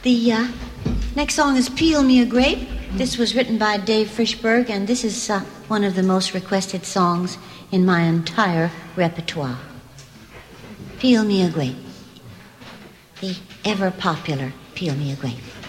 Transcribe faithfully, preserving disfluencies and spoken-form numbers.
The uh, next song is Peel Me a Grape. This was written by Dave Frischberg, and this is uh, one of the most requested songs in my entire repertoire. Peel Me a Grape. The ever-popular Peel Me a Grape.